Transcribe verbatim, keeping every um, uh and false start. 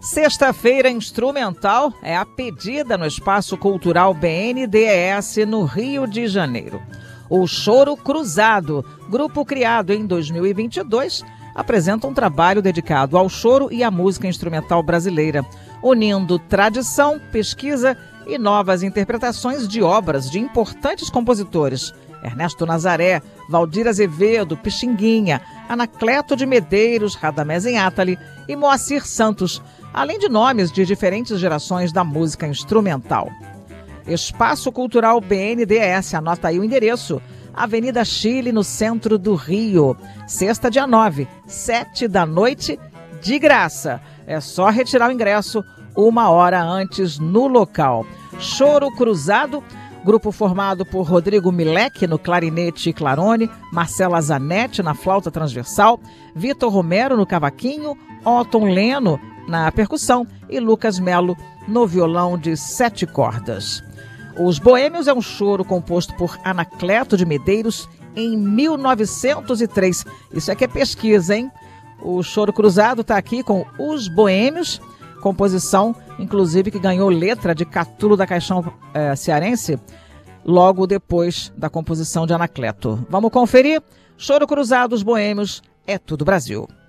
Sexta-feira instrumental é a pedida no Espaço Cultural B N D E S no Rio de Janeiro. O Choro Cruzado, grupo criado em dois mil e vinte e dois, apresenta um trabalho dedicado ao choro e à música instrumental brasileira, unindo tradição, pesquisa e novas interpretações de obras de importantes compositores: Ernesto Nazaré, Valdir Azevedo, Pixinguinha, Anacleto de Medeiros, Radamés Enátali e Moacir Santos, além de nomes de diferentes gerações da música instrumental. Espaço Cultural B N D E S, anota aí o endereço: Avenida Chile, no centro do Rio. Sexta, dia nove, sete da noite, de graça. É só retirar o ingresso uma hora antes no local. Choro Cruzado, grupo formado por Rodrigo Milek no clarinete e clarone, Marcela Zanetti na flauta transversal, Vitor Romero no cavaquinho, Otton Leno na percussão e Lucas Melo no violão de sete cordas. Os Boêmios é um choro composto por Anacleto de Medeiros em mil novecentos e três. Isso é que é pesquisa, hein? O Choro Cruzado está aqui com Os Boêmios, composição, inclusive, que ganhou letra de Catulo da Caixão é, Cearense, logo depois da composição de Anacleto. Vamos conferir? Choro Cruzado, Os Boêmios, é tudo Brasil.